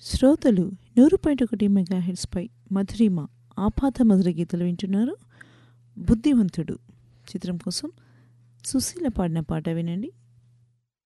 శ్రోతలు 100.1 మెగాహెర్ట్జ్పై మధురిమ ఆపాత మధుర గీతలు వింటున్నారు. బుద్ధివంతుడు చిత్రం కోసం సుశీల పాడిన పాట వినండి.